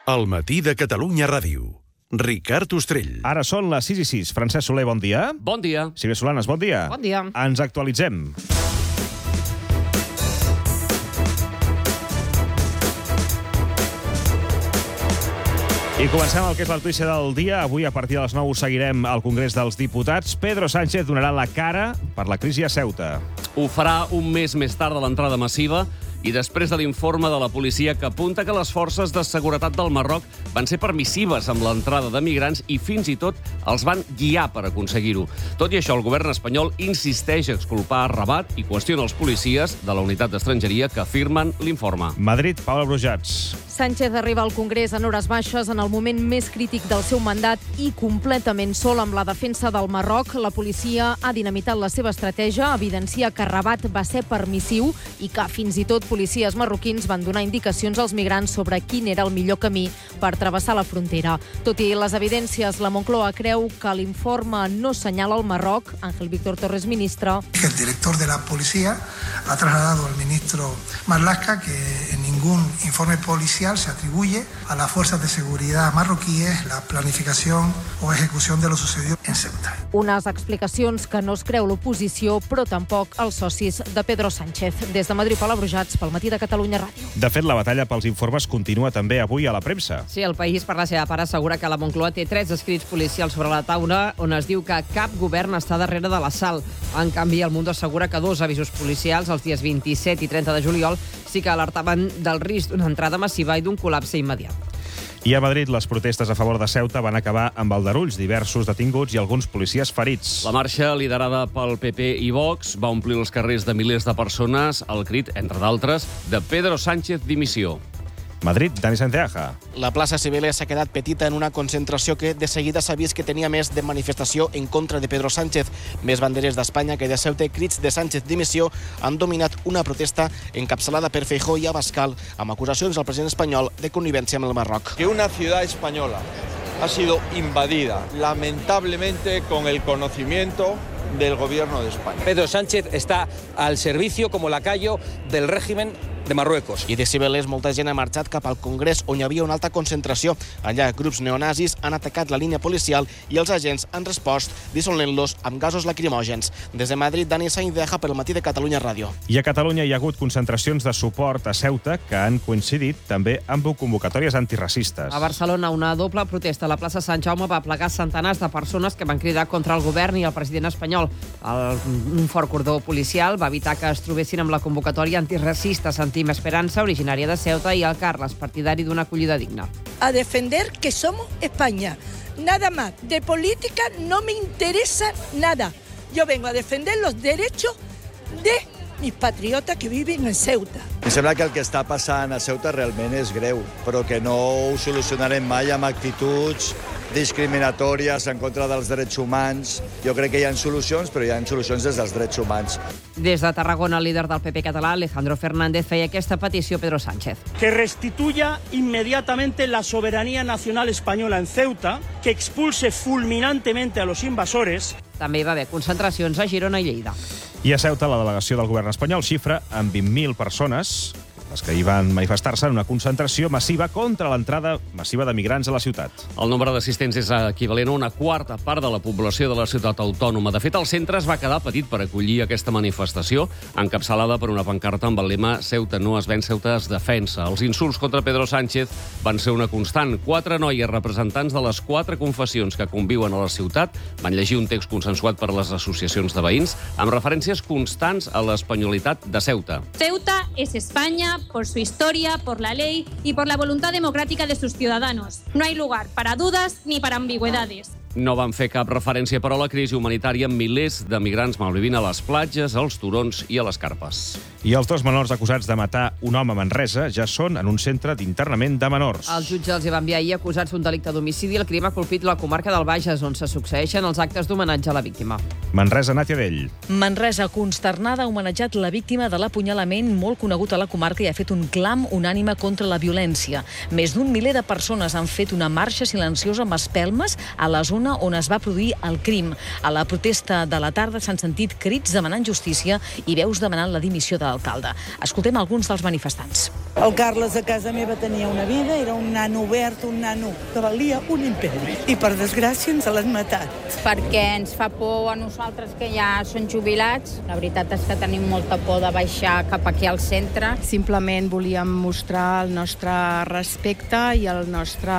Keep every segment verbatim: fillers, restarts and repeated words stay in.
El matí de Catalunya Ràdio. Ricard Ostrell. Ara són les sis i sis. Francesc Soler, bon dia. Bon dia. Sílvia Solanes, bon dia. Bon dia. Ens actualitzem. I comencem el que és la notícia del dia. Avui, a partir de les nou, seguirem al Congrés dels Diputats. Pedro Sánchez donarà la cara per la crisi a Ceuta. Ho farà un mes més tard de l'entrada massiva i després de l'informe de la policia que apunta que les forces de seguretat del Marroc van ser permissives amb l'entrada de migrants i fins i tot els van guiar per aconseguir-ho. Tot i això, el govern espanyol insisteix a exculpar Rabat i qüestiona els policies de la unitat d'estrangeria que afirmen l'informe. Madrid, Paula Brujats. Sánchez arriba al Congrés en hores baixes en el moment més crític del seu mandat i completament sol amb la defensa del Marroc. La policia ha dinamitat la seva estratègia, evidencia que Rabat va ser permissiu i que fins i tot policies marroquins van donar indicacions als migrants sobre quin era el millor camí per travessar la frontera. Tot i les evidències, la Moncloa creu que l'informe no senyala el Marroc. Ángel Víctor Torres, ministre. El director de la policía ha trasladado al ministro Marlaska que en ningún informe policial se atribuye a las fuerzas de seguridad marroquíes la planificación o ejecución de lo sucedido en Ceuta. Unes explicacions que no es creu l'oposició, però tampoc els socis de Pedro Sánchez. Des de Madrid, Paula Brujats, pel matí de Catalunya Ràdio. De fet, la batalla pels informes continua també avui a la premsa. Sí, el País, per la seva part, assegura que la Moncloa té tres escrits policials sobre la taula on es diu que cap govern està darrere de l'assalt. En canvi, el Mundo assegura que dos avisos policials, els dies vint-i-set i trenta de juliol, sí que alertaven del risc d'una entrada massiva i d'un col·lapse immediat. I a Madrid, les protestes a favor de Ceuta van acabar amb aldarulls, diversos detinguts i alguns policies ferits. La marxa, liderada pel P P i Vox, va omplir els carrers de milers de persones al crit, entre d'altres, de Pedro Sánchez dimissió. Madrid, Dani Santiaja. La plaça Cibeles s'ha quedat petita en una concentració que de seguida s'ha vist que tenia més de manifestació en contra de Pedro Sánchez. Més banderes d'Espanya que de Ceuta, crits de Sánchez dimissió han dominat una protesta encapçalada per Feijóo i Abascal amb acusacions al president espanyol de connivència amb el Marroc. Que una ciudad española ha sido invadida, lamentablemente con el conocimiento del gobierno de España. Pedro Sánchez está al servicio como lacayo del régimen de Marruecos. I de Cibeles molta gent ha marxat cap al Congrés on hi havia una alta concentració. Allà grups neonazis han atacat la línia policial i els agents han respost dissolent-los amb gasos lacrimògens. Des de Madrid, Dani Santiaja pel matí de Catalunya Ràdio. I a Catalunya hi ha hagut concentracions de suport a Ceuta que han coincidit també amb convocatòries antiracistes. A Barcelona, una doble protesta a la plaça Sant Jaume va plegar centenars de persones que van cridar contra el govern i el president espanyol. El, un fort cordó policial va evitar que es trobessin amb la convocatòria antiracista Sentim Esperança, originària de Ceuta, i el Carles, partidari d'una acollida digna. A defender que somos España. Nada más. De política no me interesa nada. Yo vengo a defender los derechos de mis patriotes que viven en Ceuta. Em sembla que el que està passant a Ceuta realment és greu, però que no ho solucionarem mai amb actituds discriminatòries en contra dels drets humans. Jo crec que hi ha solucions, però hi ha solucions des dels drets humans. Des de Tarragona, el líder del P P català, Alejandro Fernández, feia aquesta petició a Pedro Sánchez. Que restituya inmediatamente la soberanía nacional española en Ceuta, que expulse fulminantemente a los invasores. També hi va haver concentracions a Girona i Lleida. I a Ceuta, la delegació del govern espanyol xifra amb vint mil persones les que hi van manifestar-se en una concentració massiva contra l'entrada massiva de migrants a la ciutat. El nombre d'assistents és equivalent a una quarta part de la població de la ciutat autònoma. De fet, el centre es va quedar petit per acollir aquesta manifestació, encapçalada per una pancarta amb el lema «Ceuta no es ven, Ceuta es defensa». Els insults contra Pedro Sánchez van ser una constant. Quatre noies representants de les quatre confessions que conviuen a la ciutat van llegir un text consensuat per les associacions de veïns amb referències constants a l'espanyolitat de Ceuta. Ceuta es España por su historia, por la ley y por la voluntad democrática de sus ciudadanos. No hay lugar para dudas ni para ambigüedades. No van fer cap referència, però, a la crisi humanitària amb milers de migrants malvivint a les platges, als turons i a les carpes. I els dos menors acusats de matar un home a Manresa ja són en un centre d'internament de menors. El jutge els hi va enviar ahir acusats d'un delicte d'homicidi. El crim ha colpit la comarca del Bages, on se succeeixen els actes d'homenatge a la víctima. Manresa, Nàtia Dell. Manresa, consternada, ha homenatjat la víctima de l'apunyalament molt conegut a la comarca i ha fet un clam unànime contra la violència. Més d'un miler de persones han fet una marxa silenciosa amb espelmes a la zona zona on es va produir el crim. A la protesta de la tarda s'han sentit crits demanant justícia i veus demanant la dimissió de l'alcalde. Escoltem alguns dels manifestants. El Carles a casa meva tenia una vida, era un nano obert, un nano que valia un imperi. I per desgràcia ens l'han matat. Perquè ens fa por a nosaltres que ja són jubilats. La veritat és que tenim molta por de baixar cap aquí al centre. Simplement volíem mostrar el nostre respecte i el nostre,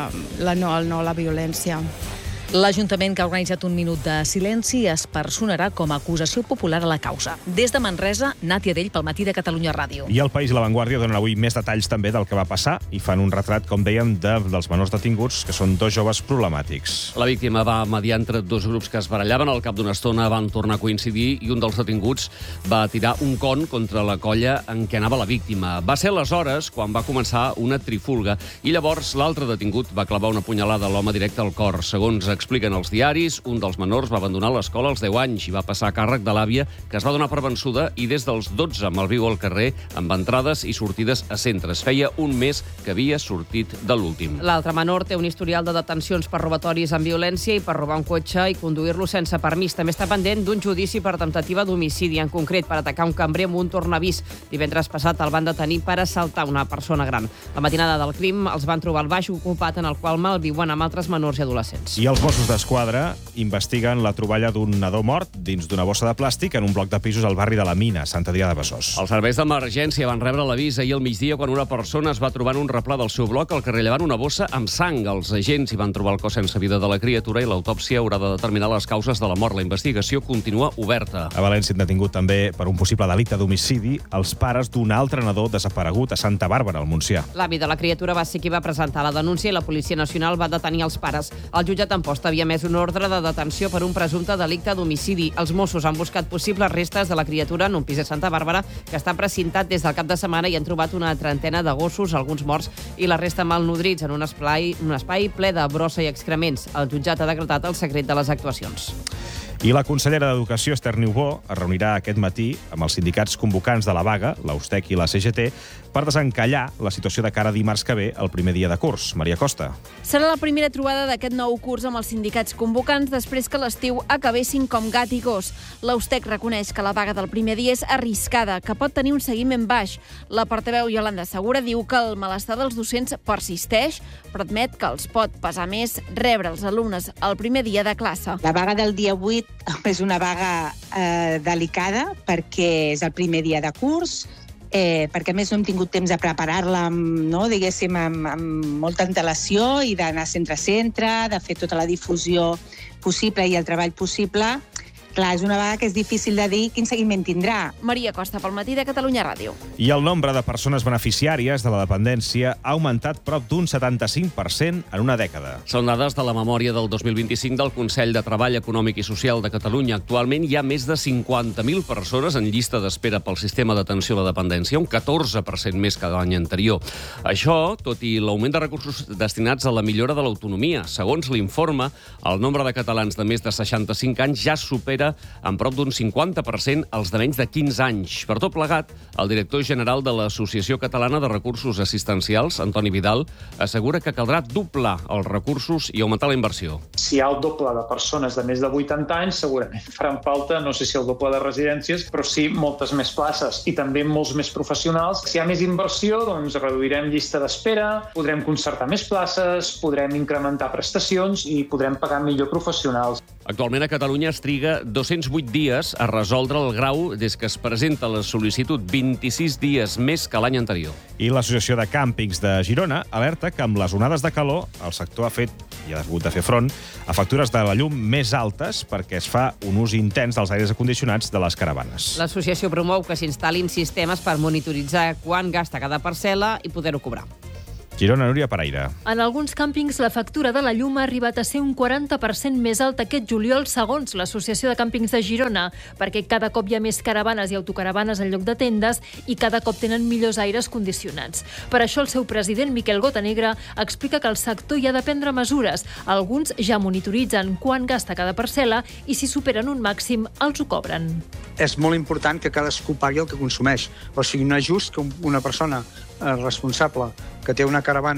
la no, el no a la violència. L'Ajuntament, que ha organitzat un minut de silenci, es personarà com a acusació popular a la causa. Des de Manresa, Nàtia Dell, pel Matí de Catalunya Ràdio. I El País i La Vanguardia donen avui més detalls també del que va passar i fan un retrat, com dèiem, de, dels menors detinguts, que són dos joves problemàtics. La víctima va mediar entre dos grups que es barallaven. Al cap d'una estona van tornar a coincidir i un dels detinguts va tirar un con contra la colla en què anava la víctima. Va ser aleshores quan va començar una trifulga i llavors l'altre detingut va clavar una punyalada a l'home directe al cor. Segons expliquen els diaris, un dels menors va abandonar l'escola als deu anys i va passar a càrrec de l'àvia, que es va donar per vençuda i des dels dotze malviu al carrer amb entrades i sortides a centres. Feia un mes que havia sortit de l'últim. L'altre menor té un historial de detencions per robatoris amb violència i per robar un cotxe i conduir-lo sense permís. També està pendent d'un judici per temptativa d'homicidi, en concret per atacar un cambrer amb un tornavís. Divendres passat el van detenir per assaltar una persona gran. La matinada del crim els van trobar al baix ocupat en el qual malviuen amb altres menors i adolescents. I els Mossos d'Esquadra investiguen la troballa d'un nadó mort dins d'una bossa de plàstic en un bloc de pisos al barri de la Mina, Sant Adrià de Besòs. Els serveis d'emergència van rebre l'avís ahir al migdia quan una persona es va trobar en un replà del seu bloc al carrer Llevant una bossa amb sang. Els agents hi van trobar el cos sense vida de la criatura i l'autòpsia haurà de determinar les causes de la mort. La investigació continua oberta. A València han detingut també per un possible delicte d'homicidi els pares d'un altre nadó desaparegut a Santa Bàrbara, al Montsià. L'avi de la criatura va ser qui va presentar la denúncia i la Policia Nacional va detenir els pares. El jutjat Amposta havia emès un ordre de detenció per un presumpte delicte d'homicidi. Els Mossos han buscat possibles restes de la criatura en un pis de Santa Bàrbara que està precintat des del cap de setmana i han trobat una trentena de gossos, alguns morts i la resta malnodrits en un espai, un espai ple de brossa i excrements. El jutjat ha decretat el secret de les actuacions. I la consellera d'Educació, Esther Niubó, es reunirà aquest matí amb els sindicats convocants de la vaga, l'A U S T E C i la C G T, per desencallar la situació de cara a dimarts que ve, el primer dia de curs. Maria Costa. Serà la primera trobada d'aquest nou curs amb els sindicats convocants després que l'estiu acabessin com gat i gos. L'A U S T E C reconeix que la vaga del primer dia és arriscada, que pot tenir un seguiment baix. La portaveu Iolanda Segura diu que el malestar dels docents persisteix, però admet que els pot pesar més rebre els alumnes el primer dia de classe. La vaga del dia vuit és una vaga eh, delicada perquè és el primer dia de curs, eh, perquè a més no hem tingut temps de preparar-la amb, no, diguéssim, amb, amb molta antelació i d'anar centre a centre, de fer tota la difusió possible i el treball possible. Clar, és una vaga que és difícil de dir quin seguiment tindrà. Maria Costa, pel Matí de Catalunya Ràdio. I el nombre de persones beneficiàries de la dependència ha augmentat prop d'un setanta-cinc per cent en una dècada. Són dades de la memòria del dos mil vint-i-cinc del Consell de Treball Econòmic i Social de Catalunya. Actualment hi ha més de cinquanta mil persones en llista d'espera pel sistema d'atenció a la dependència, un catorze per cent més que l'any anterior. Això, tot i l'augment de recursos destinats a la millora de l'autonomia. Segons l'informe, el nombre de catalans de més de seixanta-cinc anys ja supera en prop d'un cinquanta per cent els de menys de quinze anys. Per tot plegat, el director general de l'Associació Catalana de Recursos Assistencials, Antoni Vidal, assegura que caldrà doblar els recursos i augmentar la inversió. Si hi ha el doble de persones de més de vuitanta anys, segurament faran falta, no sé si el doble de residències, però sí moltes més places i també molts més professionals. Si hi ha més inversió, doncs reduirem llista d'espera, podrem concertar més places, podrem incrementar prestacions i podrem pagar millor professionals. Actualment a Catalunya es triga dos-cents vuit dies a resoldre el grau des que es presenta la sol·licitud, vint-i-sis dies més que l'any anterior. I l'Associació de Càmpings de Girona alerta que amb les onades de calor el sector ha fet i ha hagut de fer front a factures de la llum més altes perquè es fa un ús intens dels aires acondicionats de les caravanes. L'associació promou que s'instal·lin sistemes per monitoritzar quan gasta cada parcel·la i poder-ho cobrar. Girona, Núria Paraire. En alguns càmpings la factura de la llum ha arribat a ser un quaranta per cent més alta aquest juliol, segons l'Associació de Càmpings de Girona, perquè cada cop hi ha més caravanes i autocaravanes en lloc de tendes i cada cop tenen millors aires condicionats. Per això el seu president, Miquel Gotanegra, explica que el sector hi ha de prendre mesures. Alguns ja monitoritzen quan gasta cada parcel·la i si superen un màxim els ho cobren. És molt important que cadascú pagui el que consumeix. O sigui, no és just que una persona responsable que té una caravana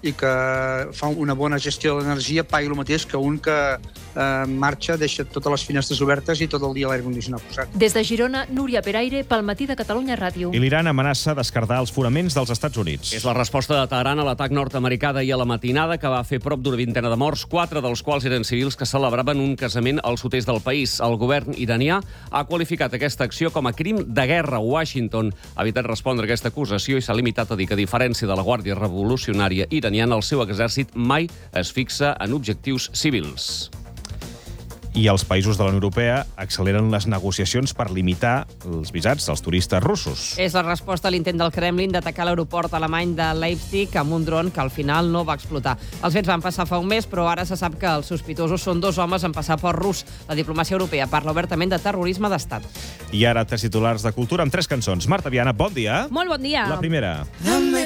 i que fa una bona gestió de l'energia pagui el mateix que un que eh, marxa, deixa totes les finestres obertes i tot el dia l'aire condicionat posat. Des de Girona, Núria Peraire, pel Matí de Catalunya Ràdio. I l'Iran amenaça d'esquerdar els fonaments dels Estats Units. És la resposta de Teheran a l'atac nord-americà d'ahir a la matinada, que va fer prop d'una vintena de morts, quatre dels quals eren civils que celebraven un casament al sud-est del país. El govern iranià ha qualificat aquesta acció com a crim de guerra. Washington ha evitat respondre a aquesta acusació i s'ha limitat a dir que, a diferència de la Guàrdia Revolucionària iraniana, el seu exèrcit mai es fixa en objectius civils. I els països de la Unió Europea acceleren les negociacions per limitar els visats dels turistes russos. És la resposta a l'intent del Kremlin d'atacar l'aeroport alemany de Leipzig amb un dron que al final no va explotar. Els fets van passar fa un mes, però ara se sap que els sospitosos són dos homes amb passaport rus. La diplomàcia europea parla obertament de terrorisme d'estat. I ara tres titulars de cultura amb tres cançons. Marta Viana, bon dia. Molt bon dia. La primera.